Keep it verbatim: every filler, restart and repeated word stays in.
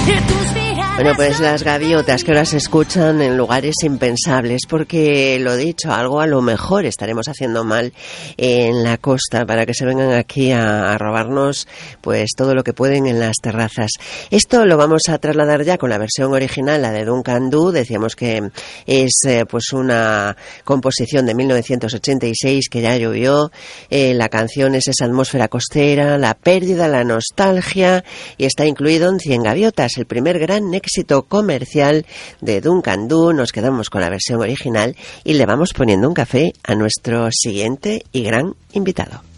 Bueno, pues las gaviotas que ahora se escuchan en lugares impensables, porque lo dicho, algo a lo mejor estaremos haciendo mal en la costa para que se vengan aquí a, a robarnos pues todo lo que pueden en las terrazas. Esto lo vamos a trasladar ya con la versión original, la de Duncan Du. Decíamos que es eh, pues una composición de mil novecientos ochenta y seis que ya llovió. Eh, la canción es esa atmósfera costera, la pérdida, la nostalgia, y está incluido en Cien Gaviotas, el primer gran éxito comercial de Duncan Du. Nos quedamos con la versión original y le vamos poniendo un café a nuestro siguiente y gran invitado.